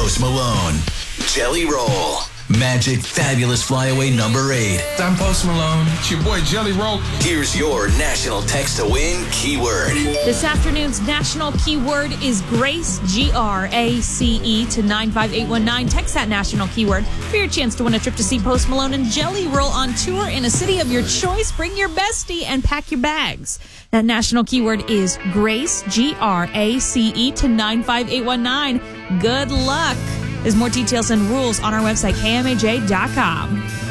Post Malone. Jelly Roll. Magic Fabulous Flyaway number 8. I'm Post Malone. It's your boy Jelly Roll. Here's your national text to win keyword. This afternoon's national keyword is Grace, Grace, to 95819. Text that national keyword for your chance to win a trip to see Post Malone and Jelly Roll on tour in a city of your choice. Bring your bestie and pack your bags. That national keyword is Grace, Grace, to 95819. Good luck. There's more details and rules on our website, kmaj.com.